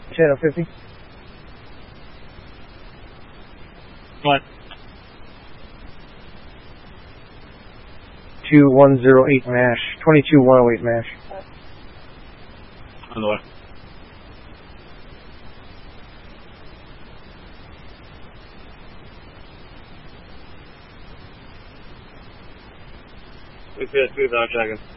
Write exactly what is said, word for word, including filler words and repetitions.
Channel fifty. What? two one zero eight MASH. twenty-two one oh eight MASH. On the way. We could, we without checking.